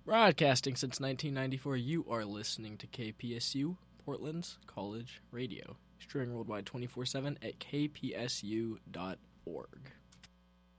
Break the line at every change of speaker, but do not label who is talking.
Broadcasting since 1994, you are listening to KPSU, Portland's College Radio. Streaming worldwide 24/7 at kpsu.org.